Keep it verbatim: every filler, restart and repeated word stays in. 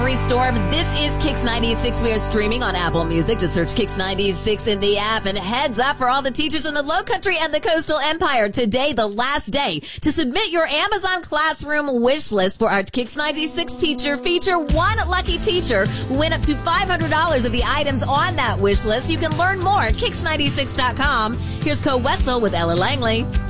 Marie Storm. This is Kix ninety-six. We are streaming on Apple Music. Just search Kix ninety-six in the app. And heads up for all the teachers in the Low Country and the Coastal Empire. Today, the last day to submit your Amazon Classroom wish list for our Kix ninety-six teacher feature. One lucky teacher will win up to five hundred dollars of the items on that wish list. You can learn more at Kix ninety-six dot com. Here's Co Wetzel with Ella Langley.